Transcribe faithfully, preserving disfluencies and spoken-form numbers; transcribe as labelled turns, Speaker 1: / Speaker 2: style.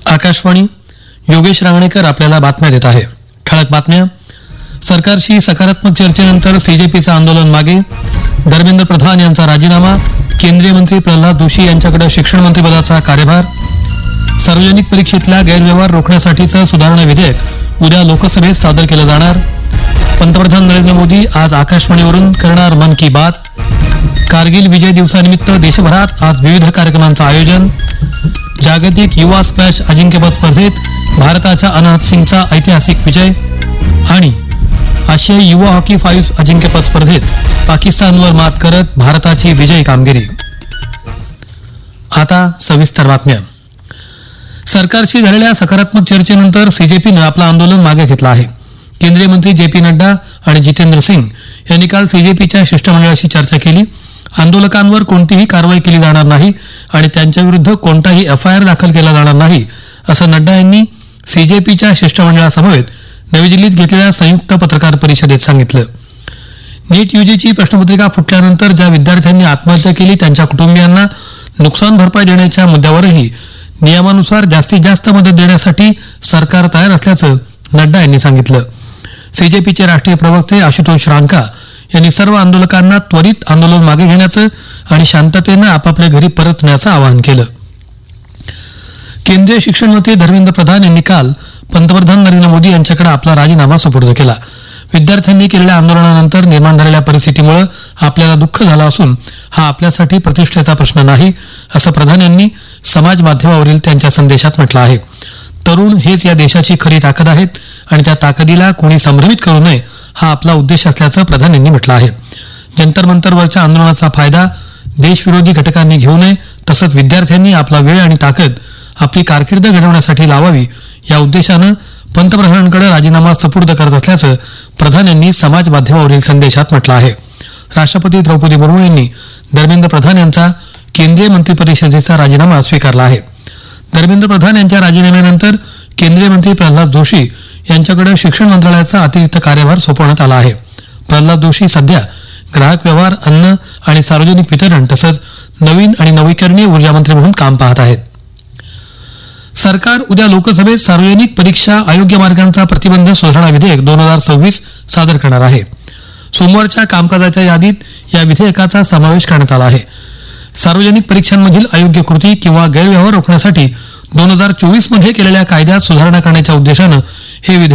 Speaker 1: आकाशवाणी. योगेश रांगणेकर आपल्याला बातम्या देत आहे. ठळक बातम्या. सरकारशी सकारात्मक चर्चेनंतर सीजेपीचं आंदोलन मागे. धर्मेंद्र प्रधान यांचा राजीनामा. केंद्रीय मंत्री प्रल्हाद जोशी यांच्याकडे शिक्षण मंत्रिपदाचा कार्यभार. सार्वजनिक परीक्षेतल्या गैरव्यवहार रोखण्यासाठीचं सुधारणा विधेयक उद्या लोकसभेत सादर केलं जाणार. पंतप्रधान नरेंद्र मोदी आज आकाशवाणीवरून करणार मन की बात. कारगिल विजय दिवसानिमित्त देशभरात आज विविध कार्यक्रमांचं आयोजन. जागतिक युवा स्मॅश अजिंक्यपद स्पर्धेत भारताच्या अनाहत सिंगचा ऐतिहासिक विजय. आणि आशियाई युवा हॉकी फाईव्ह अजिंक्यपद स्पर्धेत पाकिस्तानवर मात करत भारताची विजयी कामगिरी. आता सविस्तर बातम्या. सरकारशी झालेल्या सकारात्मक चर्चेनंतर सीजेपीनं आपलं आंदोलन मागे घेतलं आहे. केंद्रीय मंत्री जे पी नड्डा आणि जितेंद्र सिंग यांनी काल सीजेपीच्या शिष्टमंडळाशी चर्चा केली. आंदोलकांवर कोणतीही कारवाई केली जाणार नाही आणि त्यांच्याविरुद्ध कोणताही एफआयआर दाखल केला जाणार नाही, असं नड्डा यांनी सीजेपीच्या शिष्टमंडळासमवेत नवी दिल्लीत घेतलेल्या संयुक्त पत्रकार परिषदेत सांगितलं. नीट यूजीची प्रश्नपत्रिका फुटल्यानंतर ज्या विद्यार्थ्यांनी आत्महत्या केली त्यांच्या कुटुंबियांना नुकसान भरपाई देण्याच्या मुद्द्यावरही नियमानुसार जास्तीत जास्त मदत देण्यासाठी सरकार तयार असल्याचं नड्डा यांनी सांगितलं. सीजेपीचे राष्ट्रीय प्रवक्ते आशुतोष रांका यांनी सर्व आंदोलकांना त्वरित आंदोलन मागे घेण्याचं आणि शांततेनं आपापल्या घरी परतण्याचं आवाहन केलं. केंद्रीय शिक्षण मंत्री धर्मेंद्र प्रधान यांनी काल पंतप्रधान नरेंद्र मोदी यांच्याकडे आपला राजीनामा सुपूर्द केला. विद्यार्थ्यांनी केलेल्या आंदोलनानंतर निर्माण झालेल्या परिस्थितीमुळे आपल्याला दुःख झालं असून हा आपल्यासाठी प्रतिष्ठेचा प्रश्न नाही, असं प्रधान यांनी समाज माध्यमावरील त्यांच्या संदेशात म्हटलं आहे. तरुण हेच या देशाची खरी ताकद आहेत आणि त्या ताकदीला कोणी संभ्रमित करू नये हा आपला उद्देश असल्याचं प्रधान यांनी म्हटलं आहे. जंतर मंतरवरच्या आंदोलनाचा फायदा देशविरोधी घटकांनी घेऊ नये, तसंच विद्यार्थ्यांनी आपला वेळ आणि ताकद आपली कारकीर्द घडवण्यासाठी लावावी या उद्देशानं पंतप्रधानांकडे राजीनामा सुपूर्द करत असल्याचं प्रधान यांनी समाज माध्यमावरील संदेशात म्हटलं आहे. राष्ट्रपती द्रौपदी मुर्मू यांनी धर्मेंद्र प्रधान यांचा केंद्रीय मंत्रिपरिषदेचा राजीनामा स्वीकारला आहे. धर्मेंद्र प्रधान यांच्या राजीनाम्यानंतर केंद्रीय मंत्री प्रल्हाद जोशी यांच्याकडे शिक्षण मंत्रालयाचा अतिरिक्त कार्यभार सोपवण्यात आला आहे. प्रल्हाद जोशी सध्या ग्राहक व्यवहार, अन्न आणि सार्वजनिक वितरण तसंच नवीन आणि नवीकरणीय ऊर्जा मंत्री म्हणून काम पाहत आहेत. सरकार उद्या लोकसभेत सार्वजनिक परीक्षा अयोग्य मार्गांचा प्रतिबंध सुधारणा विधेयक दोन हजार सव्वीस सादर करणार आहे. सोमवारच्या कामकाजाच्या यादीत या विधेयकाचा समावेश करण्यात आला आहे. सार्वजनिक परीक्षांमधील अयोग्य कृती किंवा गैरव्यवहार रोखण्यासाठी दोन हजार चोवीस मध्ये केलेल्या कायद्यात सुधारणा करण्याच्या उद्देशानं हे विधेयक